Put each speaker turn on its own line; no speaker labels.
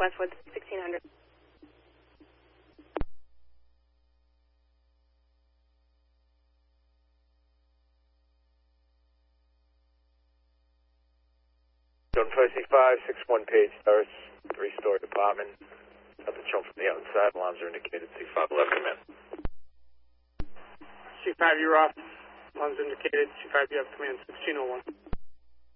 Westwood, 1600.
John 565, 61 Page Terrace, 3-story apartment. Nothing shown from the outside. Alarms are indicated. C5 left, come in.
C5, you're off. Alarms indicated. C5, you have command 1601.